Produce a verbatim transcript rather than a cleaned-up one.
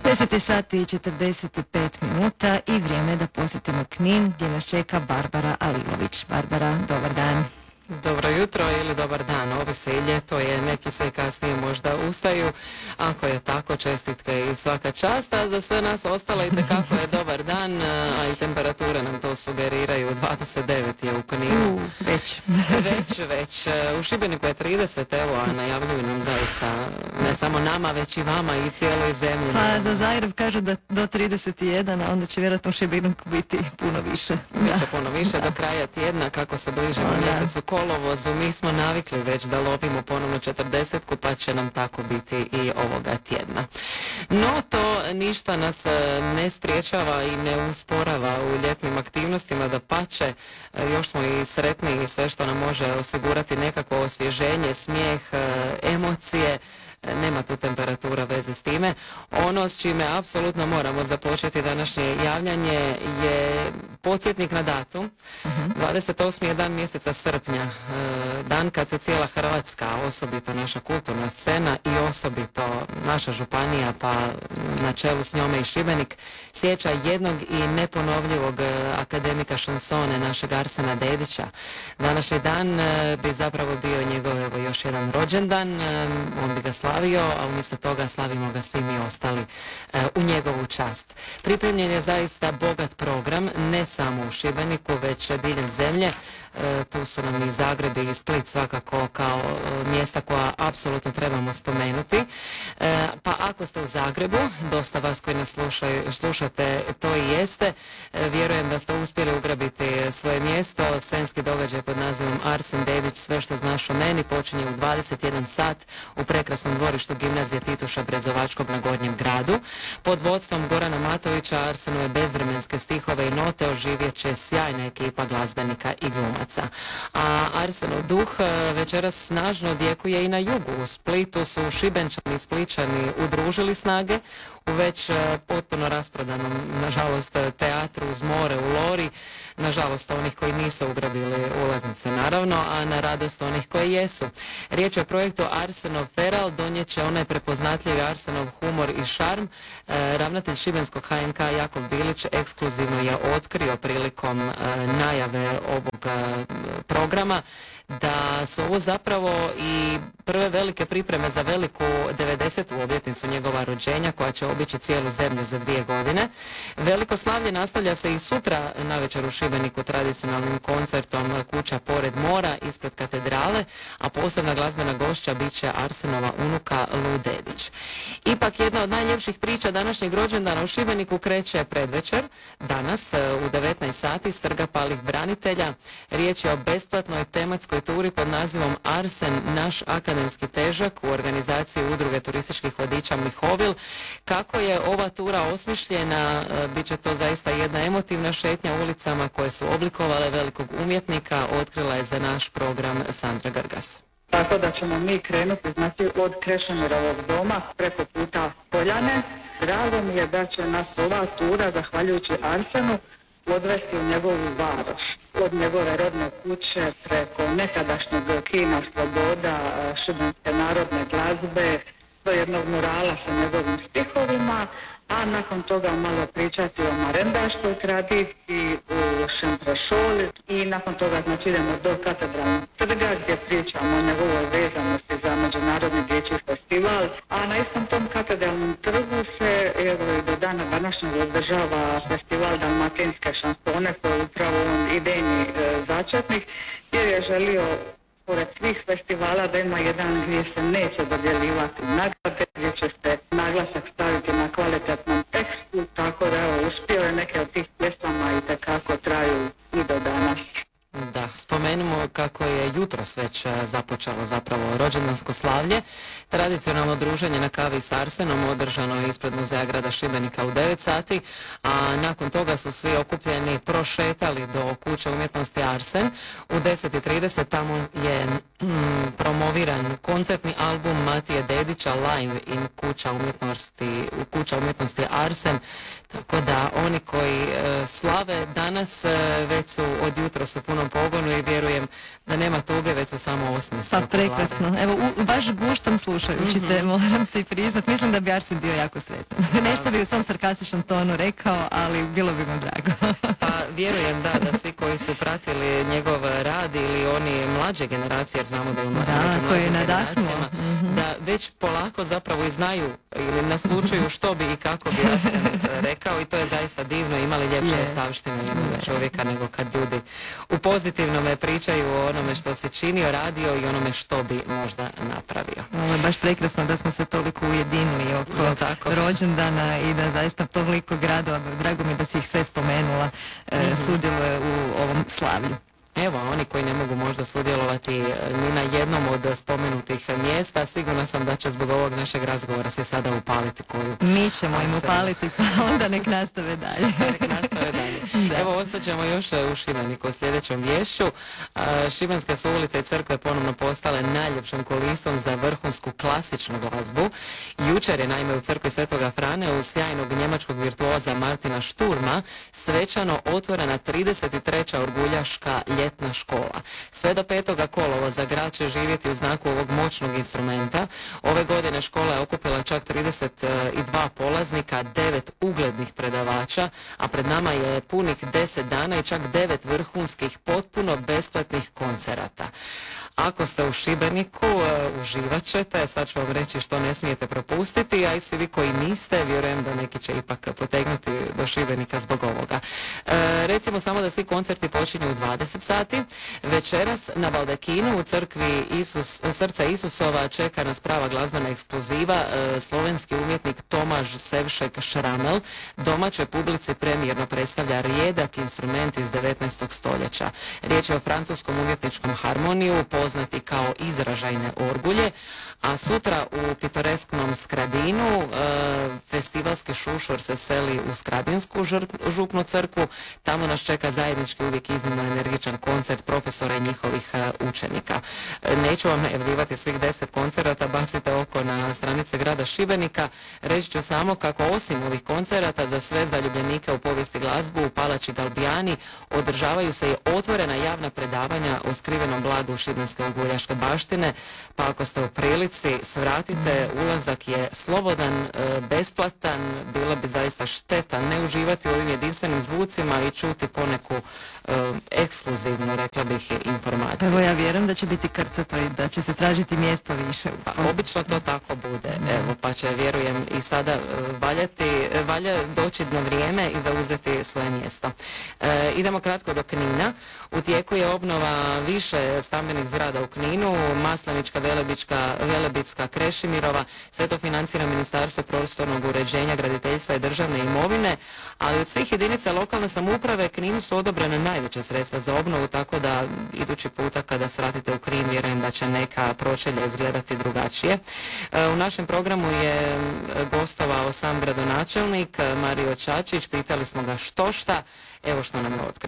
deset sati i četrdeset pet minuta i vrijeme da posjetimo Knin gdje nas čeka Barbara Alilović. Barbara, dobar dan. Dobro jutro ili dobar dan, ovisi i ljeto je, neki se kasnije možda ustaju, ako je tako čestitke i svaka čast, a za sve nas ostalo i tekako je dobar dan, a i temperature nam to sugeriraju, dvadeset devet je u Kninu. Uh, već. već, već, u Šibeniku je trideset, evo, a najavljuju nam zaista, ne samo nama, već i vama i cijeloj zemlji. Pa za Zagreb kažu da do trideset jedan, a onda će vjerojatno u Šibeniku biti puno više. Biće puno više do kraja tjedna, kako se bližimo mjesecu kolovozu, mi smo navikli već da lovimo ponovno četrdesetku, pa će nam tako biti i ovoga tjedna. No, to ništa nas ne spriječava i ne usporava u ljetnim aktivnostima, da pače, još smo i sretni i sve što nam može osigurati nekakvo osvježenje, smijeh, emocije. Nema tu temperatura veze s time. Ono s čime apsolutno moramo započeti današnje javljanje je podsjetnik na datum. Uh-huh. dvadeset osmi je dan mjeseca srpnja, dan kad se cijela Hrvatska, osobito naša kulturna scena i osobito naša županija, pa na čelu s njome i Šibenik, sjeća jednog i neponovljivog akademika šansone, našeg Arsena Dedića. Današnji dan bi zapravo bio njegov evo, još jedan rođendan, on bi ga slavio, a umjesto toga slavimo ga svi mi ostali e, u njegovu čast. Pripremljen je zaista bogat program, ne samo u Šibeniku, već diljem zemlje. E, tu su nam i Zagreb i Split svakako kao e, mjesta koja apsolutno trebamo spomenuti. E, pa ako ste u Zagrebu, dosta vas koji nas slušaju, slušate, to i jeste. E, vjerujem da ste uspjeli ugrabiti svoje mjesto. Scenski događaj pod nazivom Arsen Dedić, sve što znaš o meni, počinje u dvadeset jedan sat u prekrasnom dvorištu Gimnazije Tituša Brezovačkog na Gornjem gradu. Pod vodstvom Gorana Matovića Arsenove bezvremenske stihove i note oživjet će sjajna ekipa glazbenika i glumaca. A Arsenov duh večeras snažno odjekuje i na jugu. U Splitu su Šibenčani i Spličani udružili snage u već potpuno rasprodanom, nažalost, teatru uz more u Lori, nažalost onih koji nisu ugrabili ulaznice naravno, a na radost onih koji jesu. Riječ je o projektu Arsenov Feral, donijet će onaj prepoznatljivi Arsenov humor i šarm. E, ravnatelj šibenskog H N K Jakov Bilić ekskluzivno je otkrio prilikom e, najave ovog e, programa da su ovo zapravo i prve velike pripreme za veliku devedesetu obljetnicu njegova rođenja koja će obići cijelu zemlju za dvije godine. Veliko slavlje nastavlja se i sutra navečer u Šibeniku tradicionalnim koncertom Kuća pored mora ispred katedrale, a posebna glazbena gošća bit će Arsenova unuka Lu Dedić. Ipak jedna od najljepših priča današnjeg rođendana u Šibeniku kreće predvečer, danas u devetnaest sati s Trga palih branitelja. Riječ je o besplatnoj tematskoj turi pod nazivom Arsen, naš akademski težak u organizaciji Udruge turističkih vodiča Mihovil. Kako je ova tura osmišljena, bit će to zaista jedna emotivna šetnja ulicama koje su oblikovale velikog umjetnika, otkrila je za naš program Sandra Grgas. Tako da ćemo mi krenuti znači, od Krešimirovog doma preko puta Poljane. Drago mi je da će nas ova tura, zahvaljujući Arsenu, odvesti u njegovu varoš. Od njegove rodne kuće preko nekadašnjeg kina Sloboda, šibenske narodne glazbe, do jednog murala sa njegovim stihovima, a nakon toga malo pričati o marendaškoj tradiciji, u Šemprešoli i nakon toga znači idemo do Katedralnog trga gdje pričamo o njegovoj vezanosti za Međunarodni dječji festival, a na istom tom Katedralnom trgu se evo i do dana današnjeg održava festival dalmatinske šansone, to je upravo on idejni e, začetnik, jer je želio pored svih festivala da ima jedan gdje se neće dodjeljivati nagrade, gdje će se naglasak staviti na kvalitetnom tekstu, tako da evo, uspio je neke od tih pjesama i tekako traju i do danas. Da, spomenimo kako je jutros već započelo zapravo rođendansko slavlje. Tradicionalno druženje na kavi s Arsenom održano je ispred Muzeja grada Šibenika u devet sati, a nakon toga su svi okupljeni prošetali do Kuće umjetnosti Arsen. U deset i trideset tamo je mm, promoviran koncertni album Matije Dedića Live in Kuća umjetnosti, Kuća umjetnosti Arsen. Tako da oni koji e, slave danas e, već su od jutros u punom pogonu i vjerujem da nema tuge, već su samo osmi. Pa prekrasno. Evo, u, baš guštam slušati. slušajući te, moram ti priznat. Mislim da bi Arsen bio jako sretan. Nešto bi u svom sarkastičnom tonu rekao, ali bilo bi mu drago. Pa vjerujem da, da svi koji su pratili njegov rad ili oni mlađe generacije, jer znamo da je među mlađim generacijama, mm-hmm. da već polako zapravo i znaju ili naslučuju što bi i kako bi Arsen rekao, i to je zaista divno. Imali ljepše yeah. ostavštine jednog čovjeka nego kad ljudi u pozitivnome pričaju o onome što se činio, radio i onome što bi možda napravio. Ovo je baš prekrasno da smo se toliko ujedinili oko ja, tako. rođendana i da zaista toliko gradova, drago mi da si ih sve spomenula, mm-hmm. e, sudjeluje u ovom slavlju. Evo, oni koji ne mogu možda sudjelovati ni na jednom od spomenutih mjesta, sigurno sam da će zbog ovog našeg razgovora se sada upaliti koju... Mi ćemo im upaliti, pa onda nek nastave dalje. Nek nastave dalje. Da. Evo, ostaćemo još u Šibeniku u sljedećem vješću. Šibenske su ulice i crkve ponovno postale najljepšom kulisom za vrhunsku klasičnu glazbu. Jučer je naime u crkvi Svetoga Frane u sjajnog njemačkog virtuoza Martina Šturma svečano otvorena trideset treća orguljaška ljetna škola. Sve do petoga kolovoza grad će živjeti u znaku ovog moćnog instrumenta. Ove godine škola je okupila čak trideset dva polaznika, devet uglednih predavača, a pred nama je punih deset dana i čak devet vrhunskih potpuno besplatnih koncerata. Ako ste u Šibeniku, uh, uživat ćete, sad ću vam reći što ne smijete propustiti, a i svi vi koji niste, vjerujem da neki će ipak potegnuti do Šibenika zbog ovoga. E, recimo samo da svi koncerti počinju u dvadeset sati. Večeras na Baldekinu u crkvi Isus, Srca Isusova čeka nas prava glazbena eksploziva. E, slovenski umjetnik Tomaž Sevšek Šramel domaćoj publici premijerno predstavlja rijedak instrument iz devetnaestog stoljeća. Riječ je o francuskom umjetničkom harmoniju, poznati kao izražajne orgulje, a sutra u pitoresknom Skradinu e, festivalski šušur se seli u Skradinsku župnu crkvu. Tamo nas čeka zajednički uvijek iznimno energičan koncert profesora i njihovih e, učenika. E, neću vam najavljivati svih deset koncerata, bacite oko na stranice grada Šibenika. Reći ću samo kako osim ovih koncerata za sve zaljubljenike u povijesti glazbu u Palači Galbijani održavaju se i otvorena javna predavanja o skrivenom blagu šibenske orguljaške baštine, pa ako ste u prilici svratite, ulazak je slobodan, besplatan, bilo bi zaista šteta ne uživati u ovim jedinstvenim zvucima i čuti poneku um, ekskluzivnu, rekla bih, informaciju. Evo, ja vjerujem da će biti krcato i da će se tražiti mjesto više. Pa, obično to tako bude, evo, pa će, vjerujem, i sada valjati, valja doći na vrijeme i zauzeti svoje mjesto. E, idemo kratko do Knina. U tijeku je obnova više stambenih zgrada u Kninu, Maslenička, Velebička, Velebitska, Krešimirova. Sve to financira Ministarstvo prostornog uređenja, graditeljstva i državne imovine, ali od svih jedinica lokalne samouprave Kninu su odobrene najveće sredstva za obnovu, tako da idući puta kada svratite u Knin, vjerujem da će neka pročelja izgledati drugačije. U našem programu je gostovao sam gradonačelnik Mario Čačić, pitali smo ga što šta, evo što nam je otkrio.